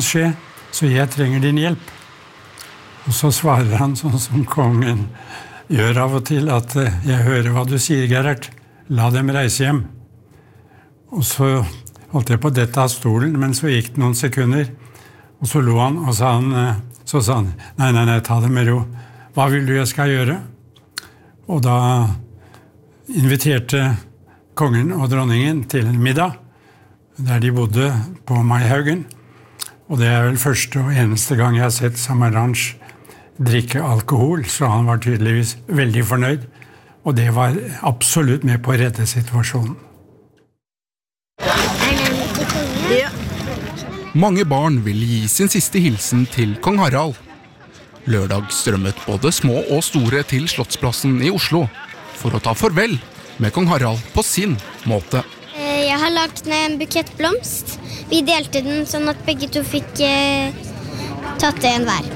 skje, så jeg trenger din hjelp. Og så svarer han sånn som kongen gjør av og til, at jeg hører hva du sier, Gerhard. La dem reise hjem. Og så holdt jeg på å dette av stolen, men så gikk det noen sekunder, og så lo han, og så sa han, nei, ta det med ro. Hva vil du jeg skal gjøre? Og da inviterte kongen og dronningen til en middag, der de bodde på Maihaugen. Og det vel første og eneste gang jeg har sett Samaranch drikke alkohol, så han var tydeligvis veldig fornøyd. Og det var absolutt med på å redde situasjonen. Mange barn vil gi sin siste hilsen til kong Harald. Lørdag strømmet både små og store til Slottsplassen i Oslo for å ta farvel med kong Harald på sin måte. Jeg har lagt ned en bukett blomst. Vi delte den sånn at begge to fikk tatt det en hver.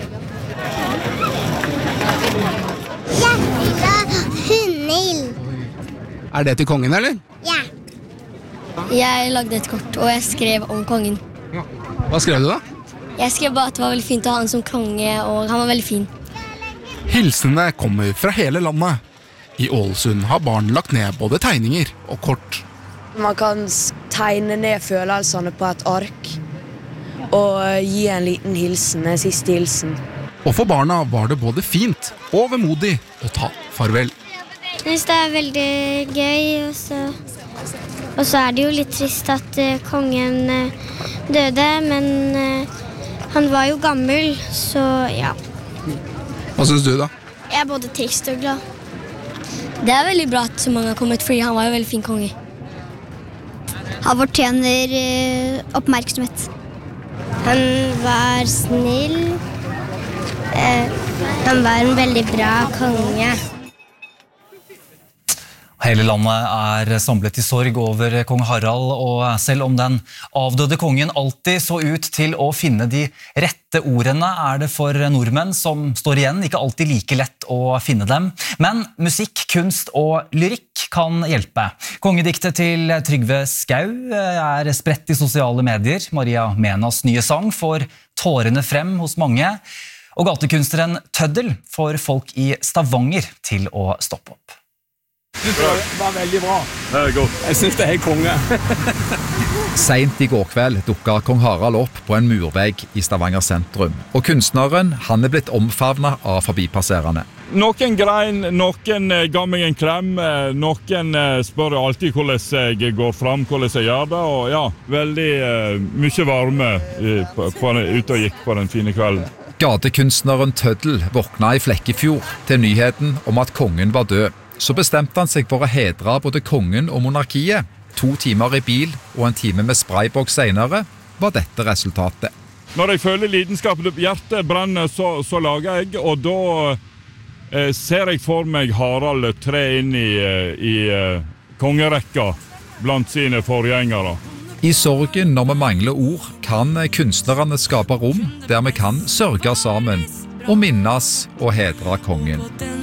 Er det til kongen, eller? Ja. Jeg lagde et kort, og jeg skrev om kongen. Hva skrev du da? Jeg skrev bare at det var veldig fint å ha han som konge, og han var veldig fin. Hilsene kommer fra hele landet. I Ålesund har barn lagt ned både tegninger og kort. Man kan tegne ned følelsene på et ark og gi en liten hilsen, en siste hilsen. Og for barna var det både fint og vemodig å ta farvel. Jeg synes det er veldig gøy, og så er det jo litt trist at kongen døde, men han var jo gammel, så ja. Hva synes du da? Jeg er både trist og glad. Det er veldig bra at så mange har kommet, fordi han var jo veldig fin konge. Han fortjener oppmerksomhet. Han var snill. Han var en veldig bra konge. Hele landet er samlet i sorg over kong Harald, og selv om den avdøde kongen alltid så ut til å finne de rette ordene, er det for nordmenn som står igjen ikke alltid like lett å finne dem. Men musikk, kunst og lyrikk kan hjelpe. Kongediktet til Trygve Skau er spredt i sosiale medier. Maria Menas nye sang får tårene frem hos mange, og gatekunstneren Tøddel får folk i Stavanger til å stoppe opp. Det var veldig bra. Det er godt. Jeg synes det er konge. Sent i går kveld dukket kong Harald opp på en murvegg i Stavanger sentrum. Og kunstneren, han er blitt omfavnet av forbipasserende. Noen grein, noen ga meg en klem, noen spør alltid hvordan jeg går frem, hvordan jeg gjør det, og ja, veldig mye varme ute og gikk på den fine kvelden. Gatekunstneren Tøddel våkna i Flekkefjord til nyheten om at kongen var død. Så bestemte han seg for å hedre både kongen og monarkiet. 2 timer i bil og 1 time med sprayboks senere var dette resultatet. Når jeg føler lidenskapen, hjertet brenner, så lager jeg, og da ser jeg for meg Harald tre inn i kongerekka blant sine forgjengere. I sorgen når vi mangler ord, kan kunstnerne skape rom der vi kan sørge sammen og minnes og hedre kongen.